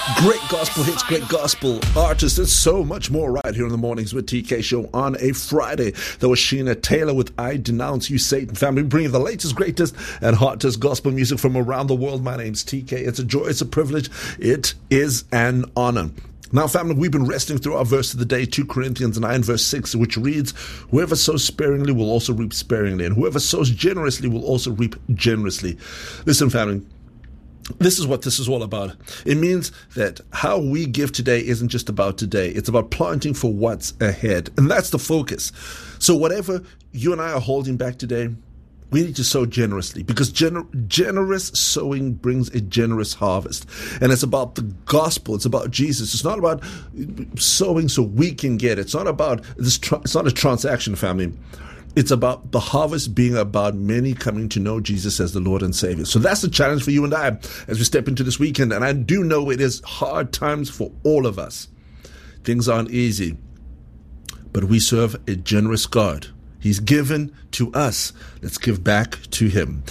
Great gospel hits, great gospel artists, and so much more right here in the Mornings with TK show on a Friday. That was Sheena Taylor with I Denounce You, Satan. Family, bringing the latest, greatest, and hottest gospel music from around the world. My name's TK. It's a joy, it's a privilege, it is an honor. Now, family, we've been resting through our verse of the day, 2 Corinthians 9, verse 6, which reads, whoever sows sparingly will also reap sparingly, and whoever sows generously will also reap generously. Listen, family, this is what this is all about. It means that how we give today isn't just about today. It's about planting for what's ahead. And that's the focus. So whatever you and I are holding back today, we need to sow generously, because generous sowing brings a generous harvest. And it's about the gospel. It's about Jesus. It's not about sowing so we can get it. It's not about this. It's not a transaction, family. It's about the harvest being about many coming to know Jesus as the Lord and Savior. So that's the challenge for you and I as we step into this weekend. And I do know it is hard times for all of us. Things aren't easy, but we serve a generous God. He's given to us. Let's give back to him.